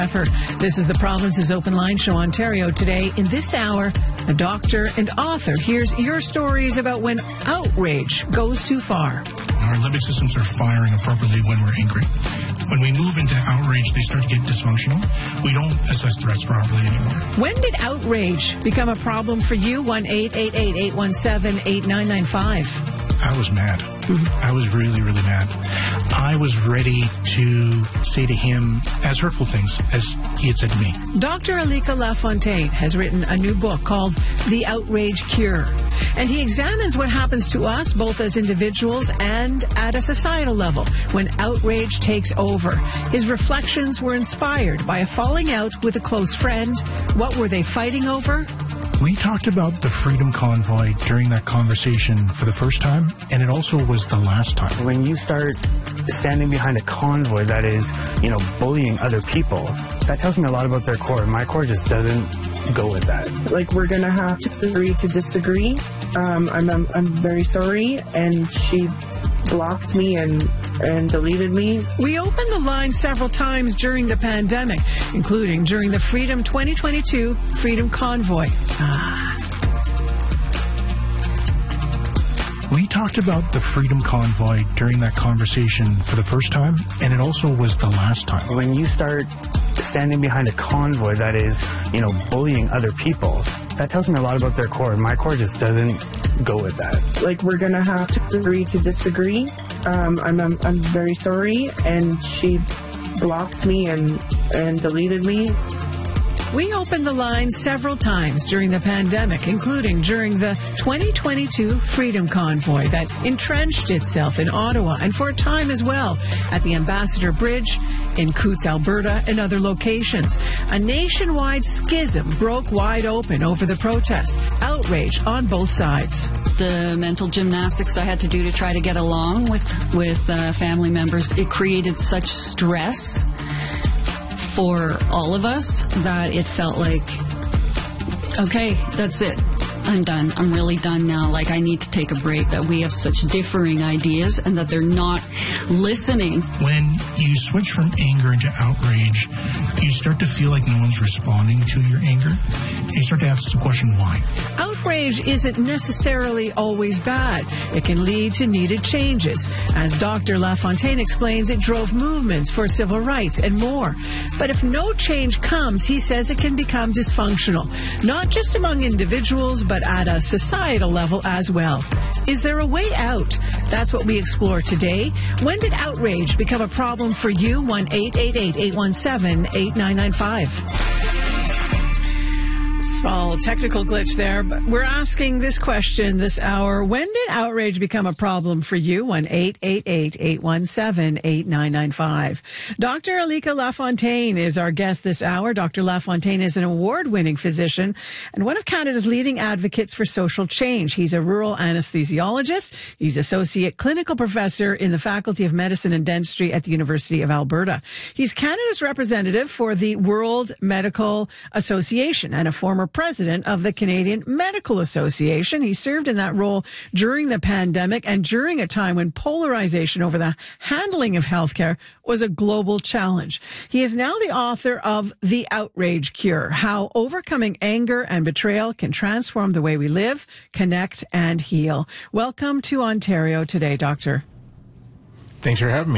This is the Province's Open Line Show, Ontario Today. In this hour, a doctor and author hears your stories about when outrage goes too far. Our limbic systems are firing appropriately when we're angry. When we move into outrage, they start to get dysfunctional. We don't assess threats properly anymore. When did outrage become a problem for you? 1-888-817-8995. I was mad. I was really, really mad. I was ready to say to him as hurtful things as he had said to me. Dr. Alika Lafontaine has written a new book called The Outrage Cure. And he examines what happens to us, both as individuals and at a societal level, when outrage takes over. His reflections were inspired by a falling out with a close friend. What were they fighting over? We talked about the Freedom Convoy during that conversation for the first time, and it also was the last time. When you start standing behind a convoy that is, bullying other people, that tells me a lot about their core. My core just doesn't go with that. Like, we're going to have to agree to disagree. I'm very sorry, and she blocked me and deleted me. We opened the line several times during the pandemic, including during the Freedom 2022 Freedom Convoy. We talked about the Freedom Convoy during that conversation for the first time, and it also was the last time. When you start standing behind a convoy that is, bullying other people, that tells me a lot about their core. My core just doesn't go with that. Like, we're going to have to agree to disagree. I'm very sorry, and she blocked me and deleted me. We opened the line several times during the pandemic, including during the 2022 Freedom Convoy that entrenched itself in Ottawa and for a time as well at the Ambassador Bridge, in Coutts, Alberta, and other locations. A nationwide schism broke wide open over the protest. Outrage on both sides. The mental gymnastics I had to do to try to get along with family members, it created such stress for all of us that it felt like, okay, that's it. I'm done. I'm really done now. Like, I need to take a break, that we have such differing ideas and that they're not listening. When you switch from anger into outrage, you start to feel like no one's responding to your anger. And you start to ask the question, why? Outrage isn't necessarily always bad. It can lead to needed changes. As Dr. Lafontaine explains, it drove movements for civil rights and more. But if no change comes, he says it can become dysfunctional, not just among individuals, but at a societal level as well. Is there a way out? That's what we explore today. When did outrage become a problem for you? 1-888-817-8995. Small technical glitch there, but we're asking this question this hour. When did outrage become a problem for you? 1-888-817-8995. Dr. Alika Lafontaine is our guest this hour. Dr. Lafontaine is an award-winning physician and one of Canada's leading advocates for social change. He's a rural anesthesiologist. He's associate clinical professor in the Faculty of Medicine and Dentistry at the University of Alberta. He's Canada's representative for the World Medical Association and a former president of the Canadian Medical Association. He served in that role during the pandemic and during a time when polarization over the handling of healthcare was a global challenge. He is now the author of The Outrage Cure: How Overcoming Anger and Betrayal Can Transform the Way We Live, Connect, and Heal. Welcome to Ontario Today, Doctor. Thanks for having me.